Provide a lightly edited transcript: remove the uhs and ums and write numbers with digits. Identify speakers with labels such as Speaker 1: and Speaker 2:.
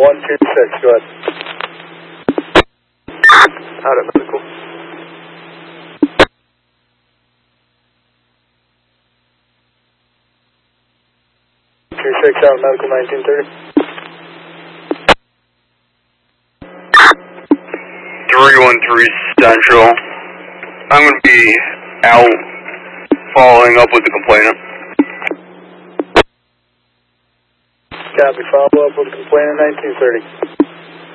Speaker 1: 126, go ahead. Out of medical. 26 out of medical 1930.
Speaker 2: 313 Central. I'm going to be out following up with the complainant.
Speaker 1: Copy, follow up with the complainant 1930.